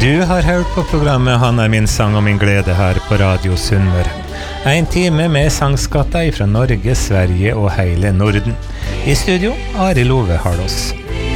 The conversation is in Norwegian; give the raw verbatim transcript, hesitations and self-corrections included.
Du har hørt på programmet Han er min sang og min glede her på Radio Sunnmøre. En time med sangskatter fra Norge, Sverige og hele Norden. I studio, Arild Ove Harlås.